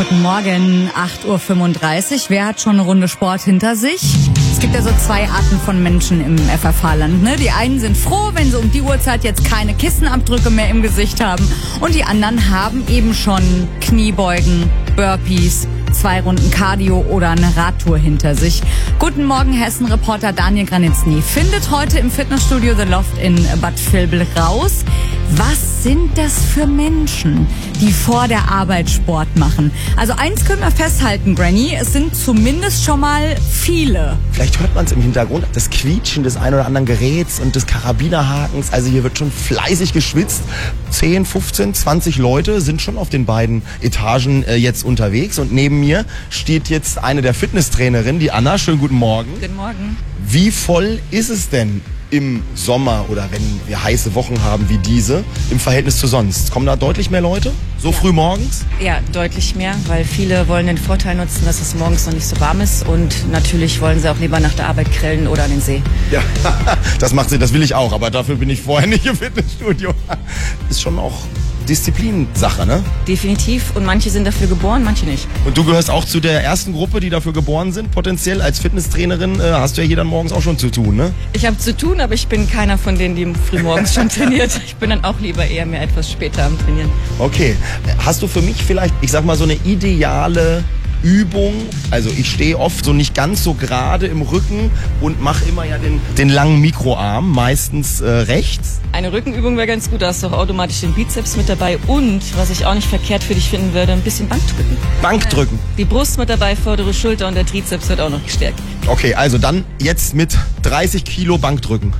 Guten Morgen, 8:35 Uhr. Wer hat schon eine Runde Sport hinter sich? Es gibt ja so zwei Arten von Menschen im FFH-Land. Ne? Die einen sind froh, wenn sie um die Uhrzeit jetzt keine Kissenabdrücke mehr im Gesicht haben. Und die anderen haben eben schon Kniebeugen, Burpees, 2 Runden Cardio oder eine Radtour hinter sich. Guten Morgen, Hessen-Reporter Daniel Granitzny findet heute im Fitnessstudio The Loft in Bad Vilbel raus, was sind das für Menschen, die vor der Arbeit Sport machen? Also eins können wir festhalten, Granny, es sind zumindest schon mal viele. Vielleicht hört man es im Hintergrund, das Quietschen des ein oder anderen Geräts und des Karabinerhakens. Also hier wird schon fleißig geschwitzt. 10, 15, 20 Leute sind schon auf den beiden Etagen jetzt unterwegs. Und neben mir steht jetzt eine der Fitnesstrainerinnen, die Anna. Schönen guten Morgen. Guten Morgen. Wie voll ist es denn im Sommer oder wenn wir heiße Wochen haben wie diese im Verhältnis zu sonst? Kommen da deutlich mehr Leute? So früh morgens? Ja, deutlich mehr, weil viele wollen den Vorteil nutzen, dass es morgens noch nicht so warm ist und natürlich wollen sie auch lieber nach der Arbeit grillen oder an den See. Ja, das macht Sinn, das will ich auch, aber dafür bin ich vorher nicht im Fitnessstudio. Ist schon auch Disziplinsache, ne? Definitiv, und manche sind dafür geboren, manche nicht. Und du gehörst auch zu der ersten Gruppe, die dafür geboren sind, potenziell als Fitnesstrainerin. Hast du ja hier dann morgens auch schon zu tun, ne? Ich habe zu tun, aber ich bin keiner von denen, die frühmorgens schon trainiert. Ich bin dann auch lieber eher mehr etwas später am Trainieren. Okay, hast du für mich vielleicht, ich sag mal, so eine ideale Übung? Also ich stehe oft so nicht ganz so gerade im Rücken und mache immer ja den langen Mikroarm, meistens rechts. Eine Rückenübung wäre ganz gut, da hast du auch automatisch den Bizeps mit dabei und, was ich auch nicht verkehrt für dich finden würde, ein bisschen Bankdrücken. Bankdrücken? Die Brust mit dabei, vordere Schulter und der Trizeps wird auch noch gestärkt. Okay, also dann jetzt mit 30 Kilo Bankdrücken.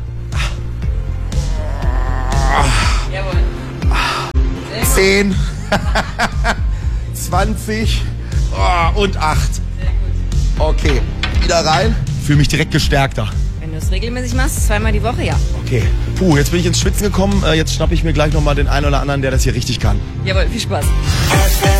Jawohl. 10, 20 und 8. Sehr gut. Okay, wieder rein. Fühle mich direkt gestärkter. Wenn du es regelmäßig machst, 2-mal die Woche, ja. Okay, puh, jetzt bin ich ins Schwitzen gekommen. Jetzt schnappe ich mir gleich nochmal den einen oder anderen, der das hier richtig kann. Jawohl, viel Spaß.